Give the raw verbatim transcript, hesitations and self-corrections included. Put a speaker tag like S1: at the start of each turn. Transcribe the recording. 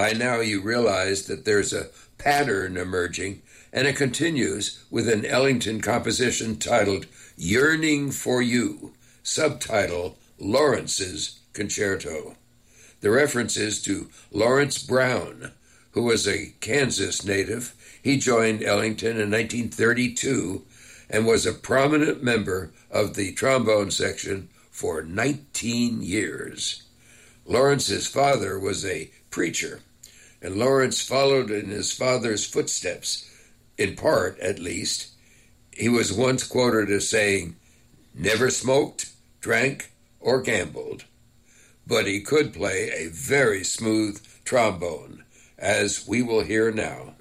S1: By now you realize that there's a pattern emerging, and it continues with an Ellington composition titled Yearning for You, subtitle Lawrence's Concerto. The reference is to Lawrence Brown, who was a Kansas native. He joined Ellington in nineteen thirty-two and was a prominent member of the trombone section for nineteen years. Lawrence's father was a preacher, and Lawrence followed in his father's footsteps, in part at least. He was once quoted as saying, "Never smoked, drank, or gambled," but he could play a very smooth trombone, as we will hear now.